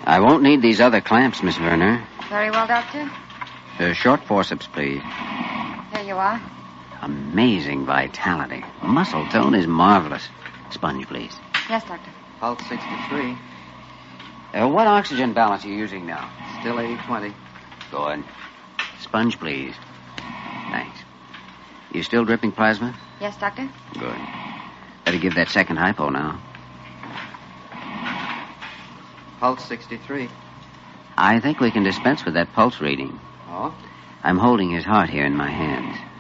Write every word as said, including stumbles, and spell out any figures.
I won't need these other clamps, Miss Werner. Very well, Doctor. Uh, short forceps, please. Here you are. Amazing vitality. Muscle tone is marvelous. Sponge, please. Yes, Doctor. Pulse sixty-three. Uh, what oxygen balance are you using now? Still eighty twenty. Good. Sponge, please. Thanks. You still dripping plasma? Yes, Doctor. Good. Better give that second hypo now. Pulse sixty-three. I think we can dispense with that pulse reading. Oh? I'm holding his heart here in my hands.